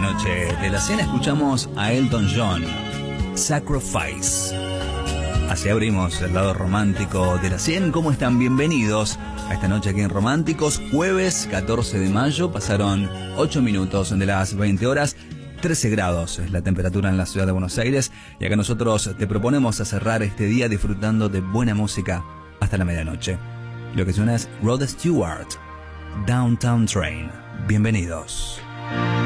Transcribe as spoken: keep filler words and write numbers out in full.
noche de la cena escuchamos a Elton John, Sacrifice. Así abrimos el lado romántico de la cien. ¿Cómo están? Bienvenidos a esta noche aquí en Románticos. Jueves catorce de mayo, pasaron ocho minutos de las veinte horas. trece grados es la temperatura en la ciudad de Buenos Aires. Y acá nosotros te proponemos a cerrar este día disfrutando de buena música hasta la medianoche. Lo que suena es Rod Stewart, Downtown Train. Bienvenidos.